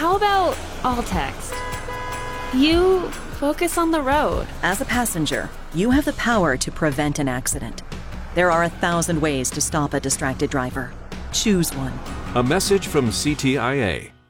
How about all text? You focus on the road. As a passenger, you have the power to prevent an accident. There are 1,000 ways to stop a distracted driver. Choose one. A message from CTIA.